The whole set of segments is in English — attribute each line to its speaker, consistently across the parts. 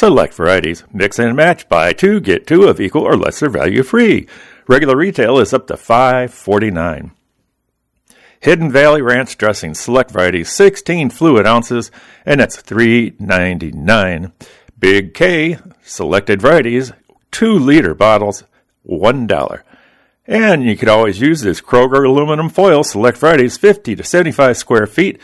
Speaker 1: select varieties. Mix and match. Buy two, get two of equal or lesser value free. Regular retail is up to $5.49. Hidden Valley Ranch dressing, select varieties, 16 fluid ounces, and that's $3.99. Big K, selected varieties, 2-liter bottles, $1. And you could always use this Kroger aluminum foil, select varieties, 50 to 75 square feet,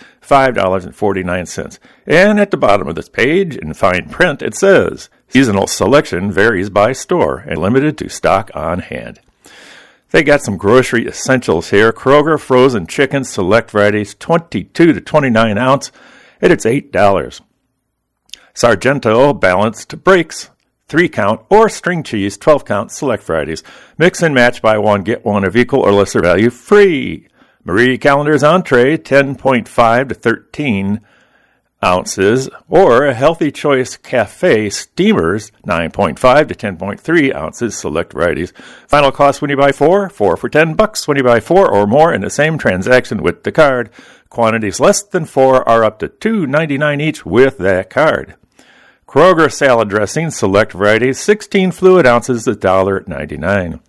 Speaker 1: $5.49. And at the bottom of this page, in fine print, it says, seasonal selection varies by store and limited to stock on hand. They got some grocery essentials here. Kroger frozen chicken, select varieties, 22 to 29 ounce, and it's $8. Sargento balanced breaks, 3-count, or string cheese, 12-count, select varieties. Mix and match, buy one, get one of equal or lesser value free. Marie Callender's entree, 10.5 to 13 ounces, or a Healthy Choice Cafe Steamers, 9.5 to 10.3 ounces, select varieties. Final cost when you buy four for $10 when you buy 4 or more in the same transaction with the card. Quantities less than 4 are up to $2.99 each with that card. Kroger salad dressing, select varieties, 16 fluid ounces, $1.99.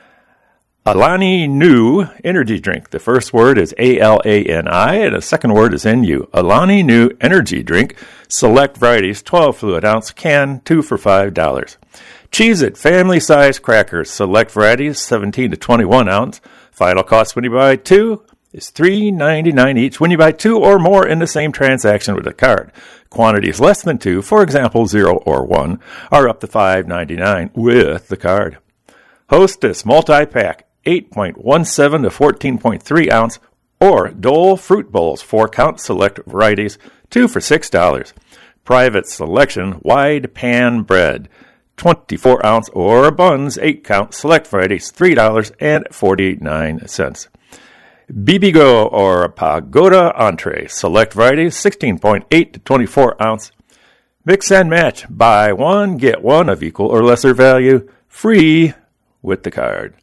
Speaker 1: Alani Nu energy drink. The first word is A-L-A-N-I, and the second word is N-U. Alani Nu energy drink, select varieties, 12 fluid ounce can, 2 for $5. Cheez-It family size crackers, select varieties, 17 to 21 ounce. Final cost when you buy 2 is $3.99 each when you buy 2 or more in the same transaction with a card. Quantities less than 2, for example 0 or 1, are up to $5.99 with the card. Hostess multi-pack, 8.17 to 14.3 ounce, or Dole fruit bowls, 4-count, select varieties, 2 for $6. Private selection wide pan bread, 24 ounce, or buns, 8-count, select varieties, $3.49. Bibigo or Pagoda entree, select varieties, 16.8 to 24 ounce. Mix and match, buy one, get one of equal or lesser value, free with the card.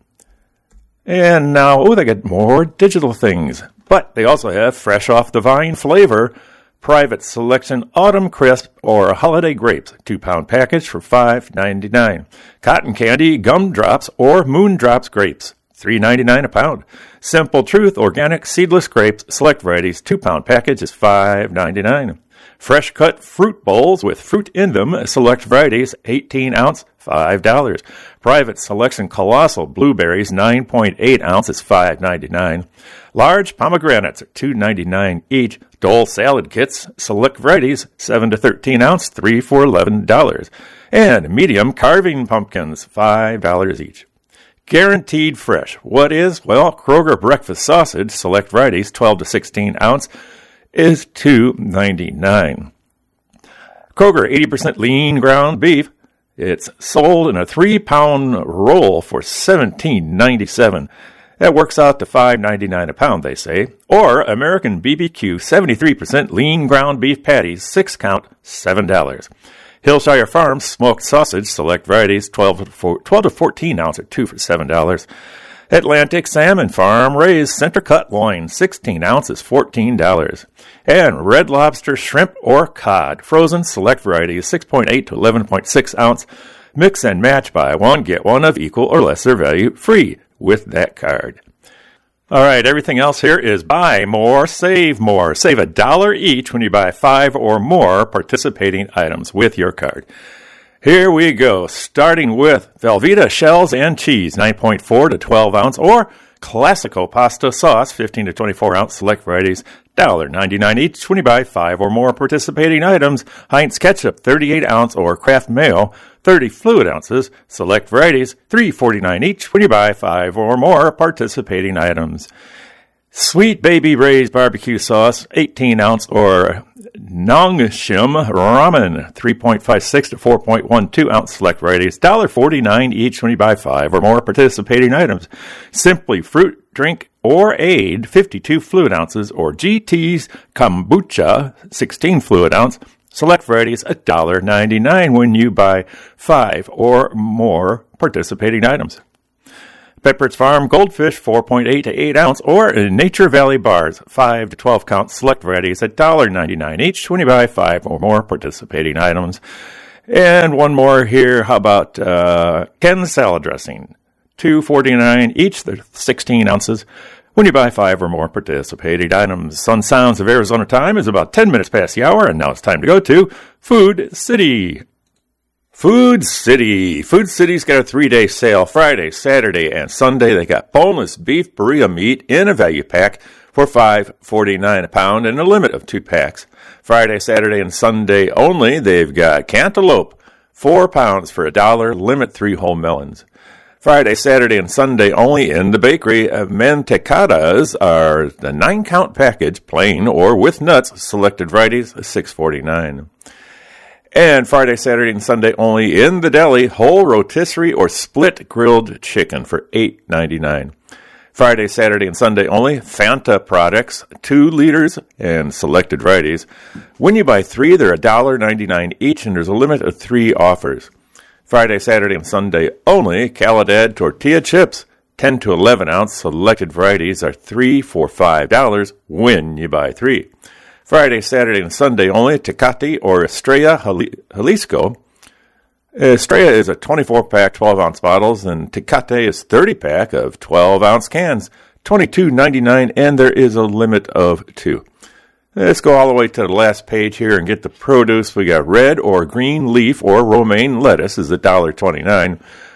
Speaker 1: And now, they got more digital things, but they also have fresh off the vine flavor, private selection autumn crisp or holiday grapes, 2-pound package for $5.99. Cotton candy, gumdrops, or moondrops grapes, $3.99 a pound. Simple Truth organic seedless grapes, select varieties, 2-pound package is $5.99. Fresh cut fruit bowls with fruit in them, select varieties, 18 ounce, $5. Private selection colossal blueberries, 9.8 ounces, $5.99. Large pomegranates are $2.99 each. Dole salad kits, select varieties, 7 to 13 ounce, 3 for $11. And medium carving pumpkins, $5 each. Guaranteed fresh. What is? Well, Kroger breakfast sausage, select varieties, 12 to 16 ounce, is $2.99. Kroger 80% lean ground beef. It's sold in a 3-pound roll for $17.97. That works out to $5.99 a pound, they say. Or American BBQ 73% lean ground beef patties, 6-count, $7. Hillshire Farms smoked sausage, select varieties, 12 to 14 ounce at 2 for $7. Atlantic Salmon Farm raised center cut loin, 16 ounces, $14. And Red Lobster shrimp or cod, frozen, select varieties, 6.8 to 11.6 ounce. Mix and match, buy one, get one of equal or lesser value, free with that card. All right, everything else here is buy more, save more. Save $1 each when you buy 5 or more participating items with your card. Here we go, starting with Velveeta shells and cheese, 9.4 to 12 ounce, or Classico pasta sauce, 15 to 24 ounce, select varieties, $1.99 each when you buy 5 or more participating items. Heinz ketchup, 38 ounce, or Kraft mayo, 30 fluid ounces, select varieties, $3.49 each when you buy 5 or more participating items. Sweet Baby Ray's barbecue sauce, 18 ounce, or Nongshim ramen, 3.56 to 4.12 ounce, select varieties, $1.49 each when you buy 5 or more participating items. Simply Fruit Drink or Aid, 52 fluid ounces, or GT's Kombucha, 16 fluid ounce, select varieties, $1.99 when you buy 5 or more participating items. Pepperidge Farm Goldfish, 4.8 to 8 ounce, or Nature Valley Bars, 5 to 12 count, select varieties, $1.99 each when you buy 5 or more participating items. And one more here. How about Ken's salad dressing? $2.49 each. They're 16 ounces. When you buy 5 or more participating items. Sun Sounds of Arizona time is about 10 minutes past the hour, and now it's time to go to Food City. Food City. Food City's got a 3-day sale Friday, Saturday, and Sunday. They got boneless beef burrito meat in a value pack for $5.49 a pound and a limit of 2 packs. Friday, Saturday, and Sunday only. They've got cantaloupe, 4 pounds for $1, limit 3 whole melons. Friday, Saturday, and Sunday only in the bakery. Mantecadas are the 9-count package, plain or with nuts, selected varieties, $6.49. And Friday, Saturday, and Sunday only in the deli, whole rotisserie or split grilled chicken for $8.99. Friday, Saturday, and Sunday only, Fanta products, 2 liters and selected varieties. When you buy 3, they're $1.99 each, and there's a limit of 3 offers. Friday, Saturday, and Sunday only, Caladad tortilla chips, 10 to 11 ounce selected varieties are 3 for $5 when you buy 3. Friday, Saturday, and Sunday only, Tecate or Estrella Jalisco. Estrella is a 24-pack, 12-ounce bottles, and Tecate is 30-pack of 12-ounce cans, $22.99, and there is a limit of 2. Let's go all the way to the last page here and get the produce. We got red or green leaf or romaine lettuce is $1.29.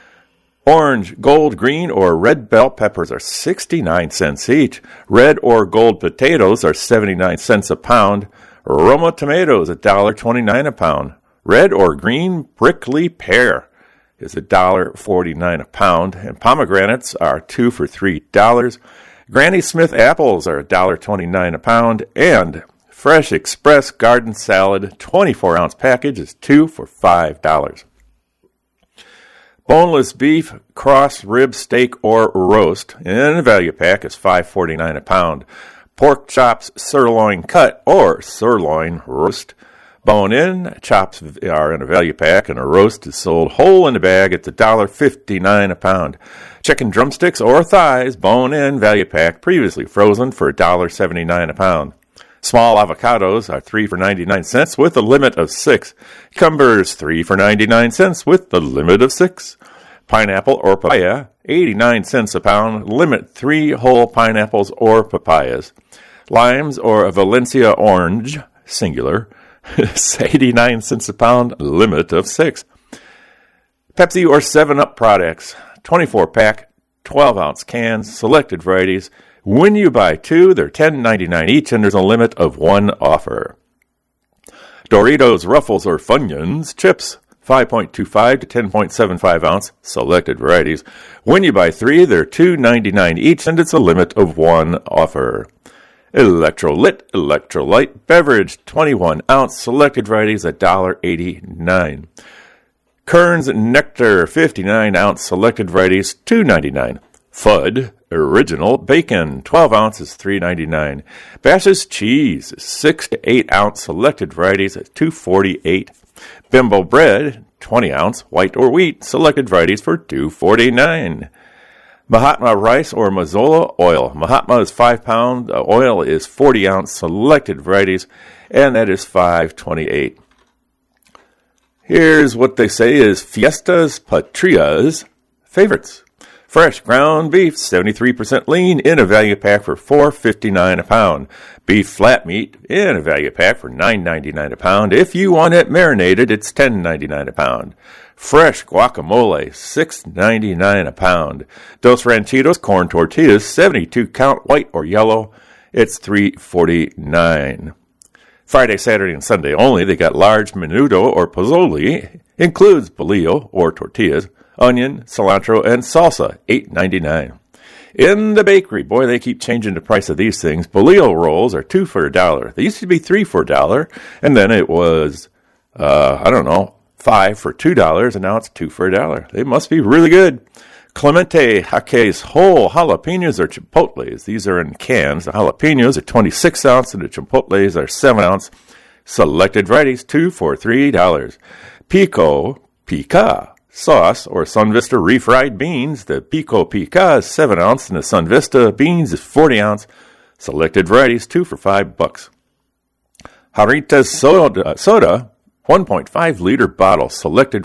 Speaker 1: Orange, gold, green, or red bell peppers are 69 cents each. Red or gold potatoes are 79 cents a pound. Roma tomatoes, $1.29 a pound. Red or green prickly pear is $1.49 a pound. And pomegranates are 2 for $3. Granny Smith apples are $1.29 a pound. And Fresh Express garden salad, 24-ounce package, is 2 for $5. Boneless beef, cross rib steak, or roast in a value pack is $5.49 a pound. Pork chops, sirloin cut, or sirloin roast. Bone-in chops are in a value pack, and a roast is sold whole in the bag at $1.59 a pound. Chicken drumsticks or thighs, bone-in value pack, previously frozen for $1.79 a pound. Small avocados are 3 for 99 cents with a limit of 6. Cucumbers, 3 for 99 cents with a limit of 6. Pineapple or papaya, 89 cents a pound, limit 3 whole pineapples or papayas. Limes or Valencia orange, singular, 89 cents a pound, limit of 6. Pepsi or 7-Up products, 24-pack, 12-ounce cans, selected varieties. When you buy 2, they're $10.99 each, and there's a limit of 1 offer. Doritos, Ruffles, or Funyuns chips, 5.25 to 10.75 ounce, selected varieties. When you buy 3, they're $2.99 each, and it's a limit of 1 offer. Electrolyte beverage, 21-ounce, selected varieties, $1.89. Kern's Nectar, 59-ounce, selected varieties, $2.99. Fudd Original Bacon, 12 ounces, $3.99. Bash's Cheese, 6 to 8 ounce, selected varieties at $2.48. Bimbo Bread, 20 ounce, white or wheat, selected varieties for $2.49. Mahatma Rice or Mazola Oil. Mahatma is 5-pound. Oil is 40 ounce, selected varieties, and that is $5.28. Here's what they say is Fiestas Patrias favorites. Fresh ground beef, 73% lean, in a value pack for $4.59 a pound. Beef flat meat in a value pack for $9.99 a pound. If you want it marinated, it's $10.99 a pound. Fresh guacamole, $6.99 a pound. Dos Ranchitos corn tortillas, 72-count, white or yellow. It's $3.49. Friday, Saturday, and Sunday only, they got large menudo or pozole. Includes bolillo or tortillas, onion, cilantro, and salsa, $8.99. In the bakery, boy, they keep changing the price of these things. Bolillo rolls are 2 for $1. They used to be 3 for $1, and then it was, 5 for $2, and now it's 2 for $1. They must be really good. Clemente Jaque's whole jalapenos or chipotles. These are in cans. The jalapenos are 26 ounce, and the chipotles are 7 ounce. Selected varieties, 2 for $3. Pica sauce or Sunvista refried beans. The Pico Pica is 7 ounce, and the Sunvista beans is 40 ounce. Selected varieties, 2 for $5. Jarritas soda, 1.5 liter bottle selected